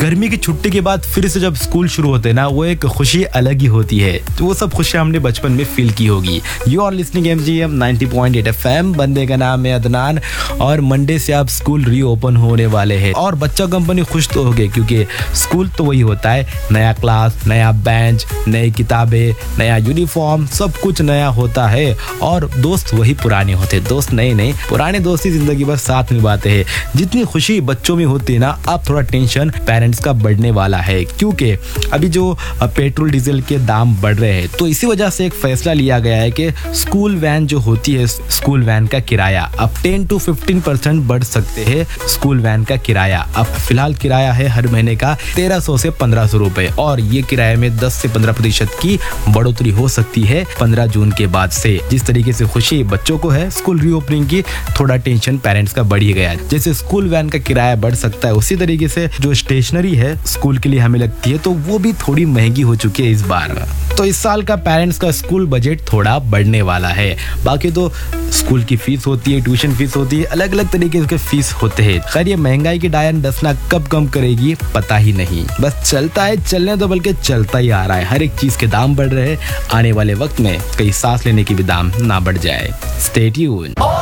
गर्मी की छुट्टी के बाद फिर से जब स्कूल शुरू होते हैं ना, वो एक खुशी अलग ही होती है। तो वो सब खुशियां हमने बचपन में फील की होगी। You are listening MGM 90.8 FM। बंदे का नाम है अदनान और मंडे से आप स्कूल रीओपन होने वाले हैं और बच्चा कंपनी खुश तो हो गए, क्योंकि स्कूल तो वही होता है, नया क्लास, नया बेंच, नई किताबें, नया यूनिफॉर्म, सब कुछ नया होता है और दोस्त वही पुराने होते हैं। दोस्त नए नए, पुराने दोस्त ही जिंदगी भर साथ निभाते हैं। जितनी खुशी बच्चों में होती है ना, अब थोड़ा टेंशन पेरेंट्स का बढ़ने वाला है, क्योंकि अभी जो पेट्रोल डीजल के दाम बढ़ रहे हैं। तो इसी वजह से एक फैसला लिया गया है कि स्कूल वैन जो होती है, स्कूल वैन का किराया अब 10 to 15% बढ़ सकते हैं। स्कूल वैन का किराया अब फिलहाल किराया है हर महीने का 1300 से 1500 रुपए और ये किराए में 10 से 15% की बढ़ोतरी हो सकती है 15 जून के बाद से। जिस तरीके से खुशी बच्चों को है स्कूल रीओपनिंग की, थोड़ा टेंशन पेरेंट्स का बढ़ ही गया। जैसे स्कूल वैन का किराया बढ़ सकता है, उसी तरीके से जो स्टेशनरी है स्कूल के लिए हमें लगती है, तो वो भी थोड़ी महंगी हो चुकी है इस बार। तो इस साल का पेरेंट्स का स्कूल बजट थोड़ा बढ़ने वाला है। बाकी तो स्कूल की फीस होती है, ट्यूशन फीस होती है, अलग अलग तरीके के फीस होते हैं। खैर ये महंगाई की डायन डसना कब कम करेगी पता ही नहीं, बस चलता है, चलने तो बल्कि चलता ही आ रहा है। हर एक चीज के दाम बढ़ रहे हैं। आने वाले वक्त में कहीं सांस लेने की भी दाम ना बढ़ जाए। Stay tuned.